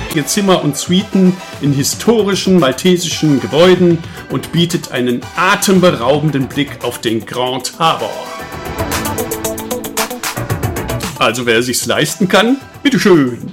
prächtige Zimmer und Suiten in historischen maltesischen Gebäuden und bietet einen atemberaubenden Blick auf den Grand Harbour. Also wer es sich leisten kann, bitteschön.